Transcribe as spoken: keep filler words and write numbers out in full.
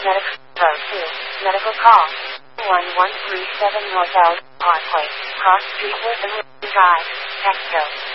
Medical Row two. Medical call. one one three seven North L Parkway. Cross Street Woodland Drive. Texco.